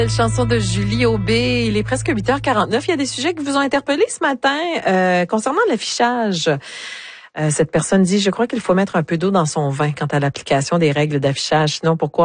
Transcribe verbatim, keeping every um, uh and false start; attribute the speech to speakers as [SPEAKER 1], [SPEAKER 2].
[SPEAKER 1] Belle chanson de Julie Aubé. Il est presque huit heures quarante-neuf. Il y a des sujets qui vous ont interpellé ce matin euh, concernant l'affichage. Euh, cette personne dit, je crois qu'il faut mettre un peu d'eau dans son vin quant à l'application des règles d'affichage. Sinon, pourquoi